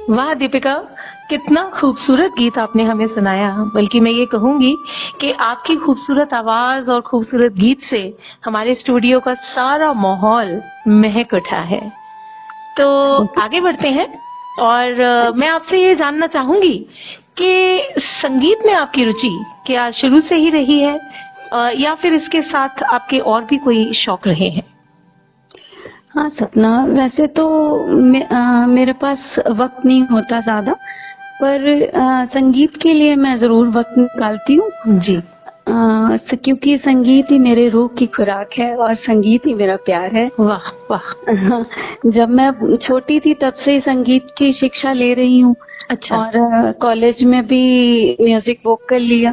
वाह दीपिका, कितना खूबसूरत गीत आपने हमें सुनाया। बल्कि मैं ये कहूंगी कि आपकी खूबसूरत आवाज और खूबसूरत गीत से हमारे स्टूडियो का सारा माहौल महक उठा है। तो आगे बढ़ते हैं और मैं आपसे ये जानना चाहूंगी कि संगीत में आपकी रुचि क्या शुरू से ही रही है या फिर इसके साथ आपके और भी कोई शौक रहे हैं? हाँ सपना, वैसे तो मेरे पास वक्त नहीं होता ज्यादा, पर संगीत के लिए मैं जरूर वक्त निकालती हूँ जी। क्योंकि संगीत ही मेरे रूह की खुराक है और संगीत ही मेरा प्यार है। वाह वाह। जब मैं छोटी थी तब से संगीत की शिक्षा ले रही हूँ। अच्छा। और कॉलेज में भी म्यूजिक वोकल लिया।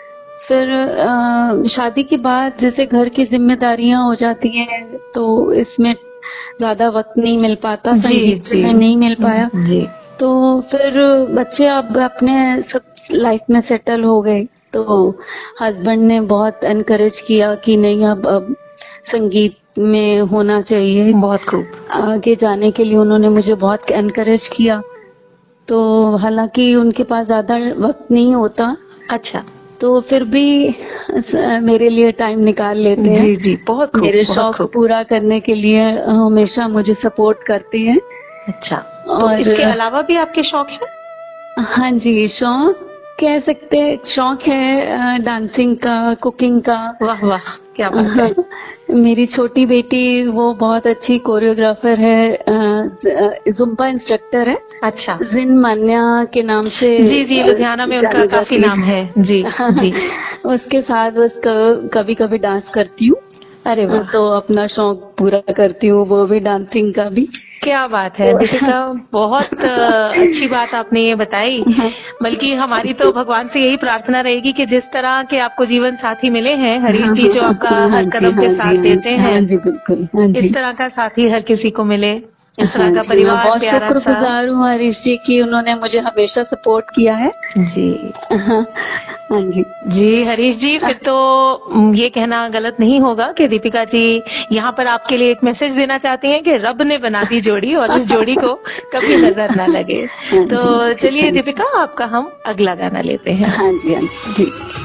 फिर शादी के बाद जैसे घर की जिम्मेदारियां हो जाती हैं तो इसमें ज्यादा वक्त नहीं मिल पाता, संगीत में नहीं मिल पाया जी। तो फिर बच्चे अब अपने सब लाइफ में सेटल हो गए, तो हस्बैंड ने बहुत एनकरेज किया कि नहीं अब संगीत में होना चाहिए। बहुत खूब। आगे जाने के लिए उन्होंने मुझे बहुत एनकरेज किया। तो हालांकि उनके पास ज्यादा वक्त नहीं होता। अच्छा। तो फिर भी मेरे लिए टाइम निकाल लेते हैं। जी जी, बहुत खूब। मेरे शौक पूरा करने के लिए हमेशा मुझे सपोर्ट करते हैं। अच्छा। तो इसके अलावा भी आपके शौक हैं? हाँ जी, शौक कह सकते हैं, शौक है डांसिंग का, कुकिंग का। वाह वाह, क्या बात है। मेरी छोटी बेटी वो बहुत अच्छी कोरियोग्राफर है, जुम्बा इंस्ट्रक्टर है। अच्छा। जिन मान्या के नाम से। जी जी, लुधियाना में उनका काफी नाम है। जी जी। उसके साथ बस कभी कभी डांस करती हूँ। अरे वाह। तो अपना शौक पूरा करती हूँ, वो भी डांसिंग का भी। क्या बात है दीपिका, बहुत अच्छी बात आपने ये बताई। बल्कि हमारी तो भगवान से यही प्रार्थना रहेगी कि जिस तरह के आपको जीवन साथी मिले हैं, हरीश जी जो आपका हर कदम पे साथ देते हैं, जी बिल्कुल, इस तरह का साथी हर किसी को मिले, इस तरह का परिवार बहुत प्यारा सा। शुक्रगुजार हूँ हरीश जी की, उन्होंने मुझे हमेशा सपोर्ट किया है। जी हाँ जी। जी हरीश जी, फिर तो ये कहना गलत नहीं होगा कि दीपिका जी यहाँ पर आपके लिए एक मैसेज देना चाहती हैं कि रब ने बना दी जोड़ी और इस जोड़ी को कभी नजर ना लगे। तो चलिए दीपिका, आपका हम अगला गाना लेते हैं। हाँ जी हाँ जी।